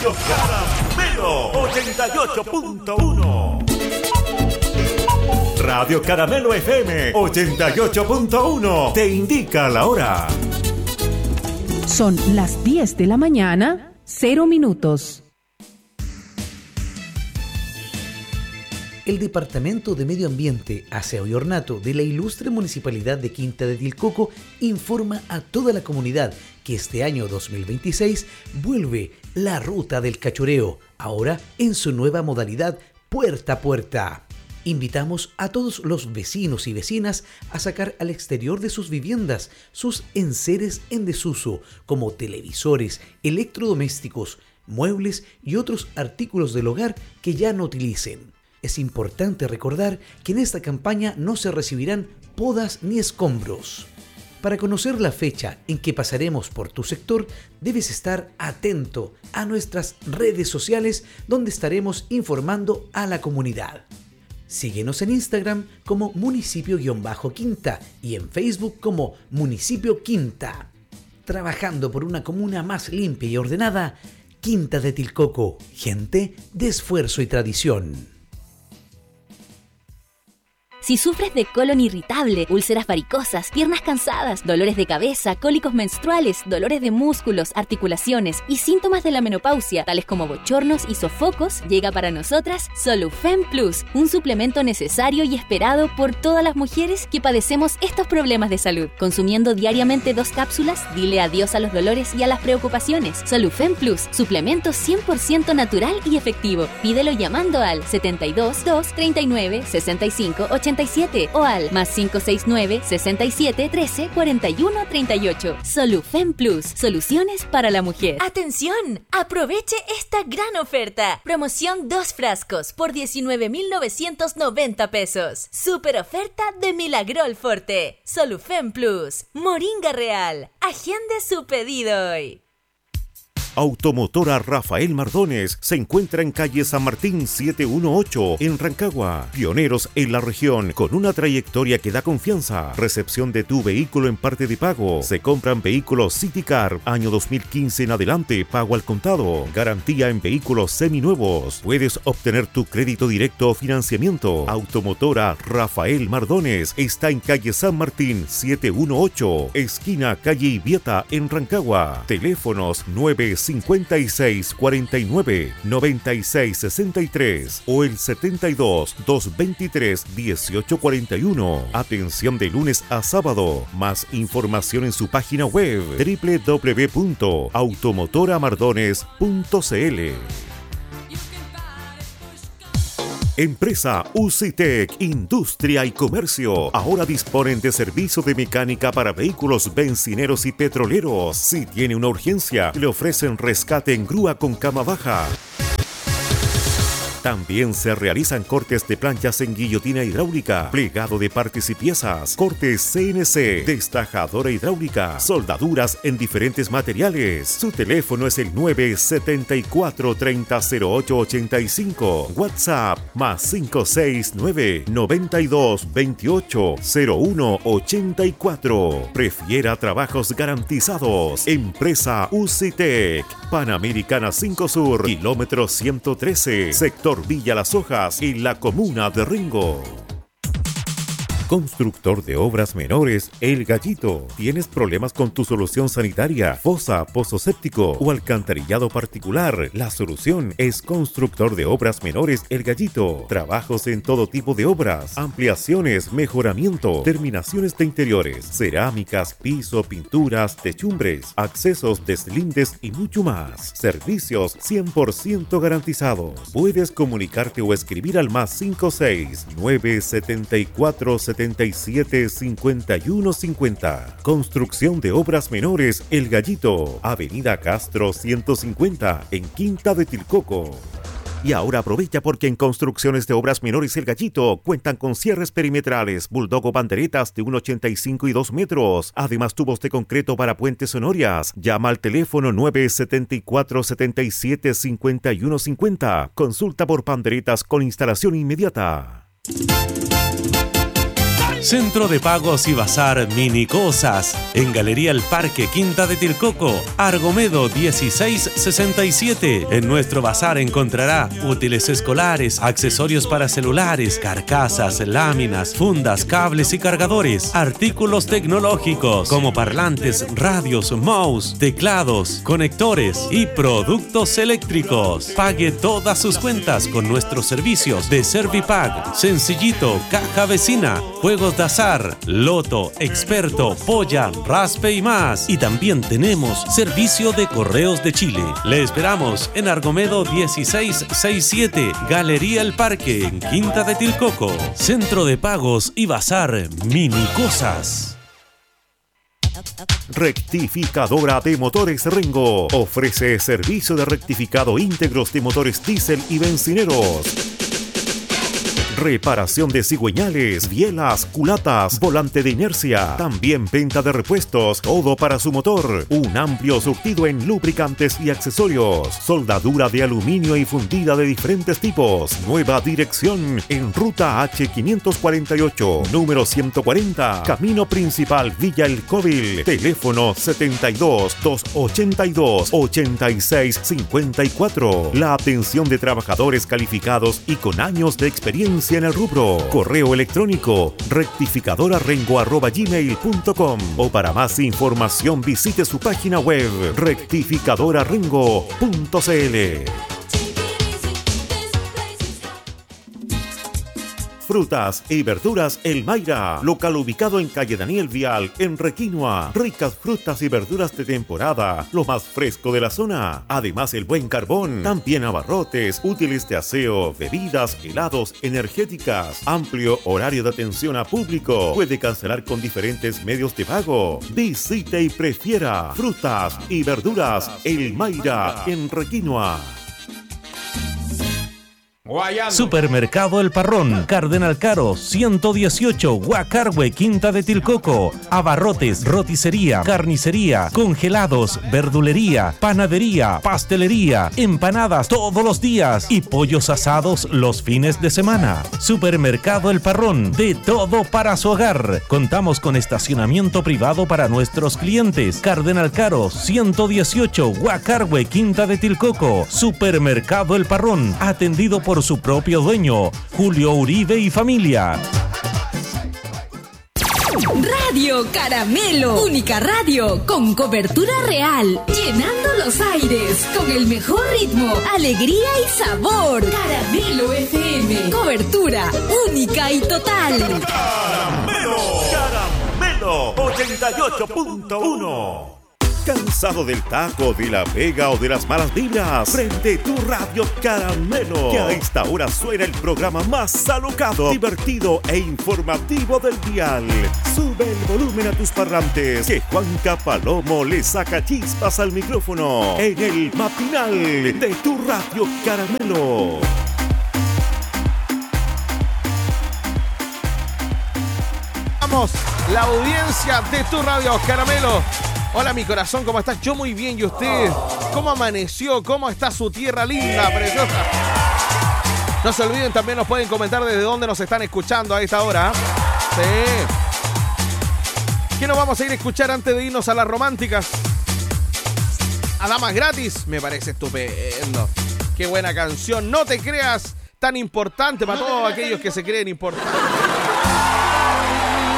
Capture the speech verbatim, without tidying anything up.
Radio Caramelo ochenta y ocho punto uno. Radio Caramelo F M ochenta y ocho punto uno te indica la hora. Son las diez de la mañana, cero minutos. El Departamento de Medio Ambiente, Aseo y Ornato de la ilustre Municipalidad de Quinta de Tilcoco informa a toda la comunidad que este año dos mil veintiséis vuelve la Ruta del Cachureo, ahora en su nueva modalidad puerta a puerta. Invitamos a todos los vecinos y vecinas a sacar al exterior de sus viviendas sus enseres en desuso, como televisores, electrodomésticos, muebles y otros artículos del hogar que ya no utilicen. Es importante recordar que en esta campaña no se recibirán podas ni escombros. Para conocer la fecha en que pasaremos por tu sector, debes estar atento a nuestras redes sociales donde estaremos informando a la comunidad. Síguenos en Instagram como municipio-quinta y en Facebook como Municipio Quinta. Trabajando por una comuna más limpia y ordenada, Quinta de Tilcoco, gente de esfuerzo y tradición. Si sufres de colon irritable, úlceras varicosas, piernas cansadas, dolores de cabeza, cólicos menstruales, dolores de músculos, articulaciones y síntomas de la menopausia, tales como bochornos y sofocos, llega para nosotras Solufen Plus, un suplemento necesario y esperado por todas las mujeres que padecemos estos problemas de salud. Consumiendo diariamente dos cápsulas, dile adiós a los dolores y a las preocupaciones. Solufen Plus, suplemento cien por ciento natural y efectivo. Pídelo llamando al setenta y dos, dos, treinta y nueve, sesenta y cinco, ochenta y siete o al más cinco seis nueve, sesenta y siete, trece, cuarenta y uno, treinta y ocho. Solufen Plus, soluciones para la mujer. ¡Atención! Aproveche esta gran oferta. Promoción dos frascos por diecinueve mil novecientos noventa pesos. Super oferta de Milagrol Forte. Solufen Plus, Moringa Real. Agende su pedido hoy. Automotora Rafael Mardones se encuentra en calle San Martín setecientos dieciocho en Rancagua. Pioneros en la región con una trayectoria que da confianza. Recepción de tu vehículo en parte de pago. Se compran vehículos City Car año dos mil quince en adelante, pago al contado. Garantía en vehículos seminuevos. Puedes obtener tu crédito directo o financiamiento. Automotora Rafael Mardones está en calle San Martín setecientos dieciocho, esquina calle Ibieta en Rancagua. Teléfonos nueve cincuenta y seis, cuarenta y nueve, noventa y seis, sesenta y tres o el setenta y dos, doscientos veintitrés, dieciocho cuarenta y uno. Atención de lunes a sábado. Más información en su página web doble u doble u doble u punto automotoramardones punto c l. Empresa UCITEC, Industria y Comercio. Ahora disponen de servicio de mecánica para vehículos bencineros y petroleros. Si tiene una urgencia, le ofrecen rescate en grúa con cama baja. También se realizan cortes de planchas en guillotina hidráulica, plegado de partes y piezas, cortes C N C, destajadora hidráulica, soldaduras en diferentes materiales. Su teléfono es el nueve setenta y cuatro, treinta, cero ocho, ochenta y cinco. WhatsApp más cinco seis nueve, noventa y dos, veintiocho, cero uno, ochenta y cuatro. Prefiera trabajos garantizados. Empresa UCITEC, Panamericana cinco Sur, kilómetro ciento trece, sector Villa Las Hojas, en la comuna de Ringo. Constructor de obras menores El Gallito. ¿Tienes problemas con tu solución sanitaria, fosa, pozo séptico o alcantarillado particular? La solución es Constructor de Obras Menores El Gallito. Trabajos en todo tipo de obras, ampliaciones, mejoramiento, terminaciones de interiores, cerámicas, piso, pinturas, techumbres, accesos, deslindes y mucho más. Servicios cien por ciento garantizados. Puedes comunicarte o escribir al más cinco seis nueve setenta y cuatro setenta y siete cincuenta y uno cincuenta. Construcción de Obras Menores El Gallito, Avenida Castro ciento cincuenta, en Quinta de Tilcoco. Y ahora aprovecha porque en Construcciones de Obras Menores El Gallito cuentan con cierres perimetrales, bulldog o banderetas de uno ochenta y cinco y dos metros. Además, tubos de concreto para puentes sonorias. Llama al teléfono nueve setenta y cuatro, setenta y siete, cincuenta y uno cincuenta. Consulta por banderetas con instalación inmediata. Centro de Pagos y Bazar Mini Cosas. En Galería El Parque, Quinta de Tilcoco, Argomedo dieciséis sesenta y siete. En nuestro bazar encontrará útiles escolares, accesorios para celulares, carcasas, láminas, fundas, cables y cargadores, artículos tecnológicos como parlantes, radios, mouse, teclados, conectores y productos eléctricos. Pague todas sus cuentas con nuestros servicios de Servipack, Sencillito, Caja Vecina, Juegos de Azar, Loto, Experto, Polla, Raspe y más. Y también tenemos servicio de correos de Chile. Le esperamos en Argomedo dieciséis sesenta y siete, Galería El Parque, en Quinta de Tilcoco. Centro de Pagos y Bazar Mini Cosas. Rectificadora de Motores Rengo ofrece servicio de rectificado íntegros de motores diésel y bencineros. Reparación de cigüeñales, bielas, culatas, volante de inercia. También venta de repuestos, todo para su motor. Un amplio surtido en lubricantes y accesorios. Soldadura de aluminio y fundida de diferentes tipos. Nueva dirección en Ruta H quinientos cuarenta y ocho, número ciento cuarenta. Camino Principal Villa El Cóvil. Teléfono setenta y dos, doscientos ochenta y dos, ochenta y seis cincuenta y cuatro. La atención de trabajadores calificados y con años de experiencia en el rubro. Correo electrónico rectificadorarengo arroba gmail punto com o para más información visite su página web rectificadorarengo punto cl. Frutas y verduras El Mayra, local ubicado en calle Daniel Vial, en Requinoa. Ricas frutas y verduras de temporada, lo más fresco de la zona. Además, el buen carbón, también abarrotes, útiles de aseo, bebidas, helados, energéticas. Amplio horario de atención a público. Puede cancelar con diferentes medios de pago. Visite y prefiera frutas y verduras El Mayra, en Requinoa. Supermercado El Parrón, Cardenal Caro, ciento dieciocho, Huacarhue, Quinta de Tilcoco. Abarrotes, roticería, carnicería, congelados, verdulería, panadería, pastelería, empanadas todos los días y pollos asados los fines de semana. Supermercado El Parrón, de todo para su hogar. Contamos con estacionamiento privado para nuestros clientes. Cardenal Caro, ciento dieciocho, Huacarhue, Quinta de Tilcoco. Supermercado El Parrón, atendido por su propio dueño, Julio Uribe y familia. Radio Caramelo, única radio con cobertura real, llenando los aires con el mejor ritmo, alegría y sabor. Caramelo F M, cobertura única y total. Caramelo, Caramelo ochenta y ocho punto uno. ¿Cansado del taco, de la pega o de las malas vibras? Prende tu radio Caramelo, que a esta hora suena el programa más alocado, divertido e informativo del dial. Sube el volumen a tus parlantes, que Juanca Palomo le saca chispas al micrófono en el matinal de tu radio Caramelo. Vamos, la audiencia de tu radio Caramelo. Hola mi corazón, ¿cómo estás? Yo muy bien, ¿y usted? ¿Cómo amaneció? ¿Cómo está su tierra linda, preciosa? No se olviden, también nos pueden comentar desde dónde nos están escuchando a esta hora. Sí. ¿Qué nos vamos a ir a escuchar antes de irnos a las románticas? A Damas Gratis, me parece estupendo. Qué buena canción, no te creas tan importante para todos aquellos que se creen importantes.